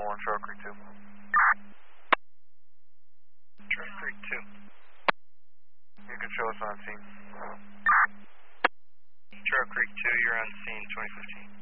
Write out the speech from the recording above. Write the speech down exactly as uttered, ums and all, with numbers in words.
one one, Trail Creek two. Trail Creek two. You can show us on scene. Trail Creek two, you're on scene twenty fifteen.